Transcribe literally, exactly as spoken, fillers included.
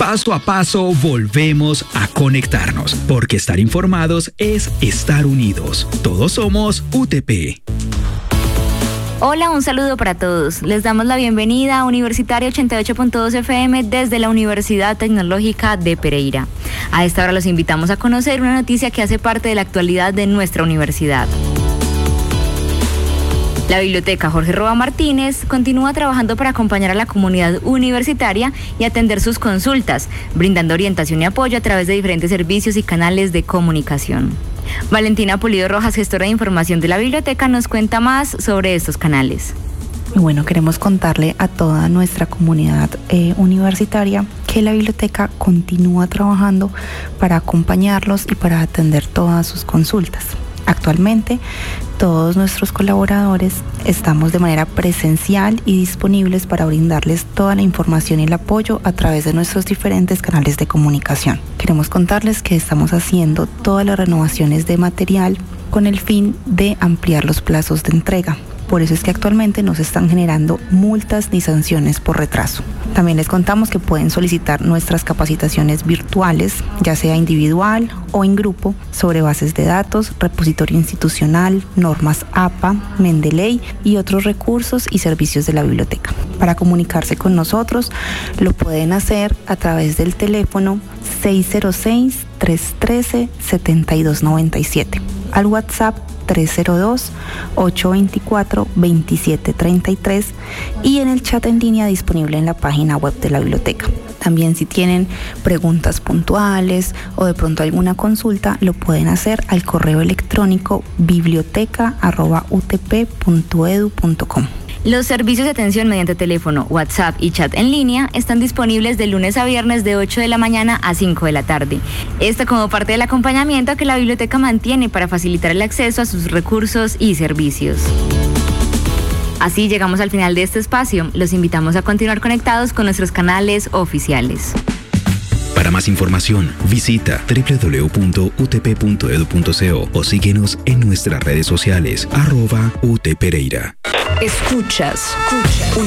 Paso a paso volvemos a conectarnos, porque estar informados es estar unidos. Todos somos U T P. Hola, un saludo para todos. Les damos la bienvenida a Universitario ochenta y ocho punto dos F M desde la Universidad Tecnológica de Pereira. A esta hora los invitamos a conocer una noticia que hace parte de la actualidad de nuestra universidad. La Biblioteca Jorge Roa Martínez continúa trabajando para acompañar a la comunidad universitaria y atender sus consultas, brindando orientación y apoyo a través de diferentes servicios y canales de comunicación. Valentina Pulido Rojas, gestora de información de la biblioteca, nos cuenta más sobre estos canales. Y bueno, queremos contarle a toda nuestra comunidad eh, universitaria que la biblioteca continúa trabajando para acompañarlos y para atender todas sus consultas. Actualmente, todos nuestros colaboradores estamos de manera presencial y disponibles para brindarles toda la información y el apoyo a través de nuestros diferentes canales de comunicación. Queremos contarles que estamos haciendo todas las renovaciones de material con el fin de ampliar los plazos de entrega. Por eso es que actualmente no se están generando multas ni sanciones por retraso. También les contamos que pueden solicitar nuestras capacitaciones virtuales, ya sea individual o en grupo, sobre bases de datos, repositorio institucional, normas A P A, Mendeley y otros recursos y servicios de la biblioteca. Para comunicarse con nosotros, lo pueden hacer a través del teléfono seis cero seis, tres uno tres, siete dos nueve siete, al WhatsApp tres cero dos, ocho dos cuatro, dos siete tres tres y en el chat en línea disponible en la página web de la biblioteca. También si tienen preguntas puntuales o de pronto alguna consulta, lo pueden hacer al correo electrónico biblioteca arroba u t p punto e d u punto com. Los servicios de atención mediante teléfono, WhatsApp y chat en línea están disponibles de lunes a viernes de ocho de la mañana a cinco de la tarde. Esto como parte del acompañamiento que la biblioteca mantiene para facilitar el acceso a sus recursos y servicios. Así llegamos al final de este espacio. Los invitamos a continuar conectados con nuestros canales oficiales. Para más información, visita doble u doble u doble u punto u t p punto e d u punto co o síguenos en nuestras redes sociales, arroba U T Pereira. Escuchas, escuchas.